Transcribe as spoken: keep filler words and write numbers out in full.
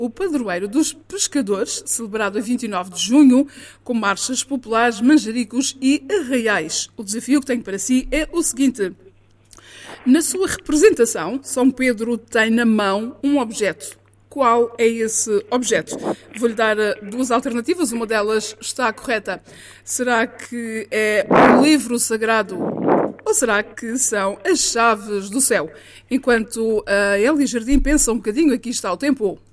o Padroeiro dos Pescadores, celebrado a vinte e nove de junho, com marchas populares, manjericos e arraiais. O desafio que tenho para si é o seguinte: na sua representação, São Pedro tem na mão um objeto. Qual é esse objeto? Vou-lhe dar duas alternativas, uma delas está correta. Será que é um livro sagrado ou será que são as chaves do céu? Enquanto a Elia Jardim pensa um bocadinho, aqui está o tempo.